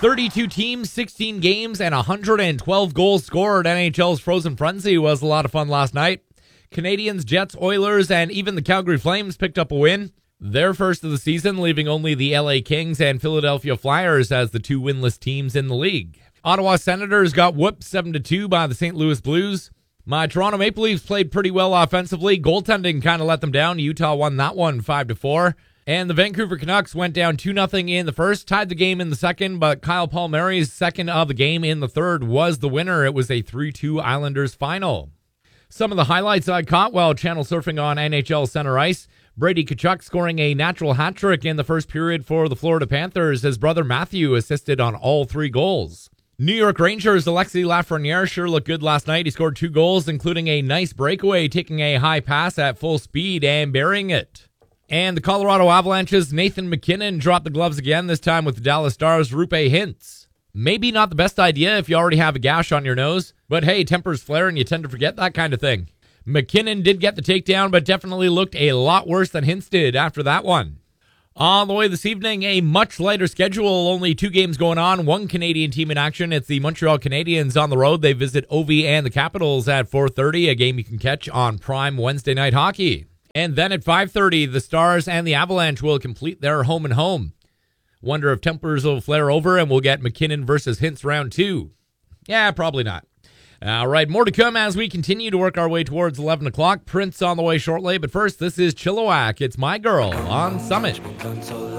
32 teams, 16 games, and 112 goals scored. NHL's Frozen Frenzy was a lot of fun last night. Canadiens, Jets, Oilers, and even the Calgary Flames picked up a win. Their first of the season, leaving only the LA Kings and Philadelphia Flyers as the two winless teams in the league. Ottawa Senators got whooped 7-2 by the St. Louis Blues. My Toronto Maple Leafs played pretty well offensively. Goaltending kind of let them down. Utah won that one 5-4. And the Vancouver Canucks went down 2-0 in the first, tied the game in the second, but Kyle Palmieri's second of the game in the third was the winner. It was a 3-2 Islanders final. Some of the highlights I caught while channel surfing on NHL Center Ice: Brady Tkachuk scoring a natural hat trick in the first period for the Florida Panthers. His brother Matthew assisted on all 3 goals. New York Rangers' Alexis Lafreniere sure looked good last night. He scored 2 goals, including a nice breakaway, taking a high pass at full speed and burying it. And the Colorado Avalanche's Nathan MacKinnon dropped the gloves again, this time with the Dallas Stars' Roope Hintz. Maybe not the best idea if you already have a gash on your nose, but hey, tempers flare and you tend to forget that kind of thing. MacKinnon did get the takedown, but definitely looked a lot worse than Hintz did after that one. On the way this evening, a much lighter schedule, only 2 games going on, 1 Canadian team in action. It's the Montreal Canadiens on the road. They visit Ovi and the Capitals at 4:30, a game you can catch on Prime Wednesday Night Hockey. And then at 5:30, the Stars and the Avalanche will complete their home and home. Wonder if tempers will flare over and we'll get MacKinnon versus Hintz round 2. Yeah, probably not. All right, more to come as we continue to work our way towards 11 o'clock. Prince on the way shortly, but first, this is Chilliwack. It's My Girl on Summit.